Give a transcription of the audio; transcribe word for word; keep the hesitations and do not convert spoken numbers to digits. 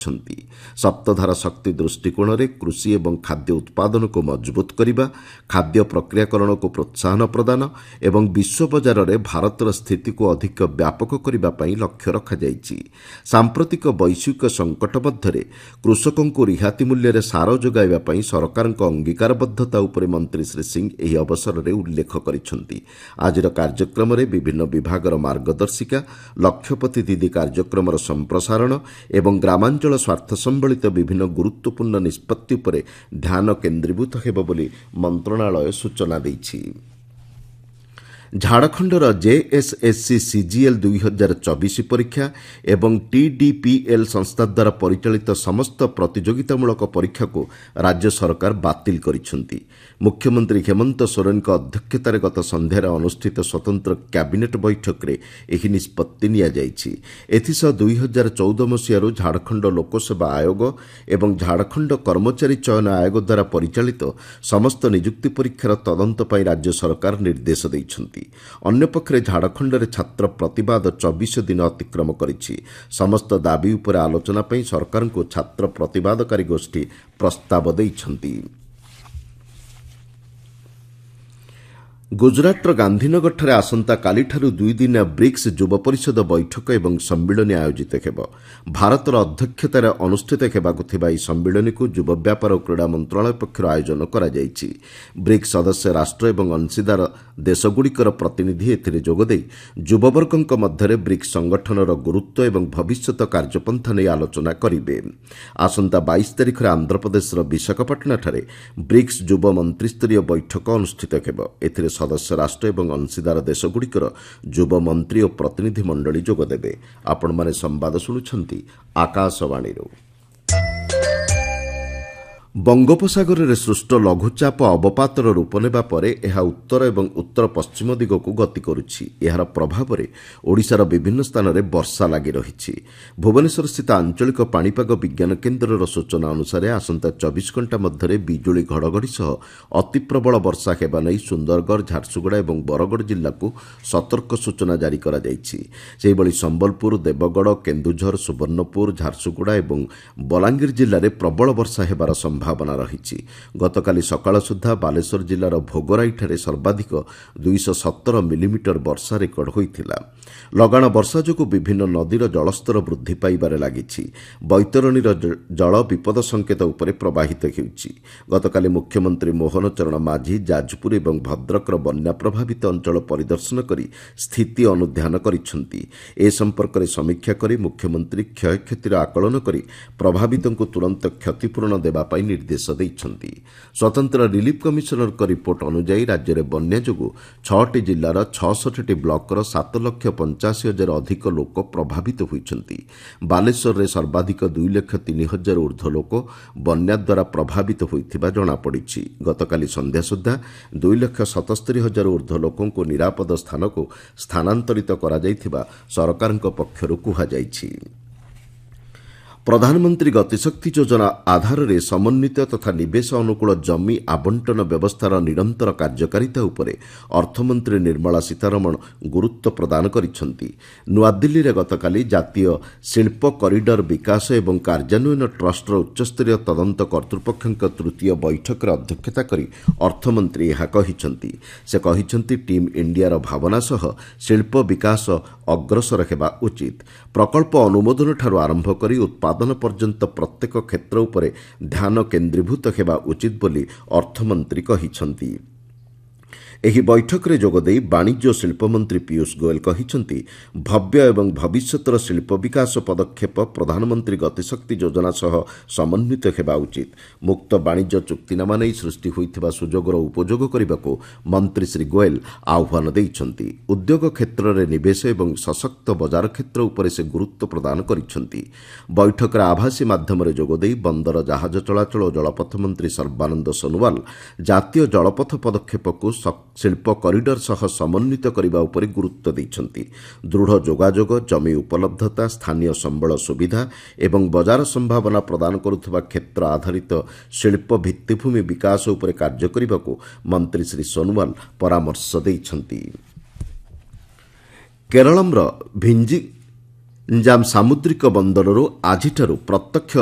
सप्तधारा शक्ति दृष्टिकोण में कृषि एवं खाद्य उत्पादन को मजबूत करने खाद्य प्रक्रियाकरण को प्रोत्साहन प्रदान एवं विश्व बजार में भारतर स्थिति को अधिक व्यापक करने लक्ष्य रखाଯାଇଛି। सांप्रतिक वैश्विक संकट मध्य कृषकों को रिहाती मूल्य में सार जोगाइबा सरकार अंगीकारबद्धता उपर मंत्री श्री सिंह यह अवसर में उल्लेख करिसेंति। आजिर कार्यक्रम में विभिन्न विभागर मार्गदर्शिका लक्षपति दीदी कार्यक्रम संप्रसारण एवं ग्रामांचल स्वार्थ संबलित विभिन्न गुरुत्वपूर्ण निष्पत्ति उपरे ध्यान केन्द्रीभूत हेब बोली मंत्रणालय सूचना देछि। झारखंडर जेएसएससी सीजीएल दुई हजार चौबीस परीक्षा एवं टीडीपीएल संस्था द्वारा परिचालित समस्त प्रतियोगितामूलक परीक्षा को राज्य सरकार बातिल करिसेंति। मुख्यमंत्री हेमंत सोरेन अध्यक्षतार गत संध्यार अनुष्ठित स्वतंत्र कैबिनेट बैठक में यह निष्पत्ति नियाଯାଇଛି। एथिसह दुई हजार चौदह मसीह झारखंड लोकसेवा आयोग एवं झारखंड कर्मचारी चयन आयोग द्वारा परिचालित समस्त नियुक्ति परीक्षार तदंत पर राज्य सरकार निर्देश देइछन्ति। अन्यपक्षे झारखंड में छात्र प्रतिवाद चौबीस दिन अतिक्रम करिछि। समस्त दाबी उपर आलोचना पर सरकार को छात्र प्रतिवादकारी गोष्ठी प्रस्ताव देइछन्ति। गुजरातर गांधीनगर आसंता कालीठारु दुई दिनिया ब्रिक्स युव परिषद बैठक एवं सम्मिलनी आयोजित हेब। भारतर अध्यक्षतार अनुष्ठित हेबाकु थिबा एही सम्मिलनी को युव व्यापार और क्रीड़ा मंत्रालय पक्षर आयोजन करा जायछि। ब्रिक्स सदस्य राष्ट्र एवं अंशीदार देशगुड़िकर प्रतिनिधि एथिरे जोगदेई युववर्गक मध्यरे ब्रिक्स संगठनर गुरुत्व एवं भविष्यत कार्यपंथा नै आलोचना करिवे। आसंता बाईस तारिखरे आंध्रप्रदेशर विशाखापाटनाठारे ब्रिक्स युव मंत्रीस्तरीय बैठक अनुष्ठित हेब। एथिरे सदस्य राष्ट्र एवं अंशीदार देशगुड़िकर युव मंत्री और प्रतिनिधि मंडली जोगदेवे। आपण माने संवाद शुणुछंती आकाशवाणी। बंगोपसागर में सृष्ट लघुचाप अवपातर रूप नेबा परे एहा उत्तर एवं उत्तर पश्चिम दिग को गति करुछि। एहार प्रभाव में ओडिशार विभिन्न स्थान में वर्षा लगी रही। भुवनेश्वर स्थित आंचलिक पाणीपाग विज्ञान केन्द्रर सूचना अनुसार आसंता चौबीस घंटा मध्य बिजुली घड़घड़ी सह अति प्रबल वर्षा हेबा नै सुंदरगढ़ झारसुगुड़ा और बरगढ़ जिला को सतर्क सूचना जारी करा जायछि। सेहिभଳି संबलपुर देवगढ़ केन्दुझर सुवर्णपुर झारसुगुड़ा और बलांगीर जिले में प्रबल वर्षा हेबार संभावना रही। गतकाली सकाळ सुधा बालेश्वर जिलार भोगराईଠାରେ सर्वाधिक दुईश सतर मिलीमीटर वर्षा रेकर्ड होइथिला। लगाण वर्षा जोगु विभिन्न नदीर जलस्तर वृद्धि पाइबारे लागिछि। बैतरणीर जल विपद संकेत उपरे प्रवाहित हेउछि। गतकाली मुख्यमंत्री मोहन चरण माझी जाजपुर और भद्रकर बन्या प्रभावित अंचल परिदर्शन करी स्थिति अनुध्यान करिसेंति। ए संपर्क में समीक्षा करी मुख्यमंत्री क्षयक्षतिर आकलन करी प्रभावितों तुरंत क्षतिपूरण देबा पाई निर्देश देइछन्ति। स्वतंत्र रिलीफ कमिशनर रिपोर्ट अनुसार राज्य में बन्या जोगु छटी जिलार छठी ब्लॉकर सात लक्ष पंचाशी हजार अधिक लोक प्रभावित होइछन्ति। बालेश्वर में सर्वाधिक दुई लक्ष तीन हजार ऊर्ध्व लोक बन्या द्वारा प्रभावित होइथिबा जଣାपड़िछि। गतकाली संध्या सुधा दुई लक्ष सतस्तरी हजार ऊर्ध्व लोकों को निरापद स्थान को स्थानांतरित करा जाइथिबा सरकारक पक्षरु कुहाଯାଇଛି। प्रधानमंत्री गतिशक्ति योजना आधार में समन्वित तथा निवेश अनुकूल जमी आबंटन व्यवस्थार निरंतर कार्यकारिता उपरे अर्थमंत्री निर्मला सीतारमण गुरुत्व प्रदान करिसेंति। नुआदिल्ली में गतकाली जातीय शिल्प कॉरिडोर विकास एवं कार्यान्वयन ट्रस्टर उच्चस्तरीय तदंत कर्तृपक्षक तृतीय बैठक अध्यक्षता करी अर्थमंत्री यह कहिसेंति। से कहिसेंति टीम इंडियार भावना सह शिल्प विकास अग्रसर हेबा उचित। प्रकल्प अनुमोदन ठारू आरंभ करी उत्पादन पर्यंत प्रत्येक क्षेत्र उपरे ध्यान केन्द्रीभूत हेबा उचित बोली अर्थमंत्री कहिसेंति। एही बैठक में जोगदेई वाणिज्य और शिल्प मंत्री पीयूष गोयल कहिसेंति भव्य एवं भविष्यतर शिल्प विकास पदक्षेप प्रधानमंत्री गतिशक्ति योजना सह समन्वित हेबा उचित। मुक्त वाणिज्य चुक्तिनामा नै सृष्टि होइथिबा सुजोगर उपयोग करने मंत्री श्री गोयल आह्वान देइछन्ति। उद्योग क्षेत्र में निवेश एवं सशक्त बजार क्षेत्र उपरे से गुरुत्व प्रदान करिसेंति। बैठक में आभासी माध्यम जोगदेई बंदर जहाज चलाचल और जलपथ मंत्री सर्बानंद सोनोवाल जातीय जलपथ पदक्षेप को शिल्प कॉरिडोर सह समन्वित करने उपर गुरुत्व देइछन्ति। दृढ़ जोगाजोग जमी उपलब्धता स्थानीय संबल सुविधा एवं बजार संभावना प्रदान करुवा क्षेत्र आधारित शिल्प भित्तिभूमि विकास उपर कार्य करने को मंत्री श्री सोनोवाल परामर्श देइछन्ति। केरलमर भिंजी ଗଞ୍ଜାମ ସାମୁଦ୍ରିକ ବନ୍ଦରରୁ ଆଜିଠାରୁ ପ୍ରତ୍ୟକ୍ଷ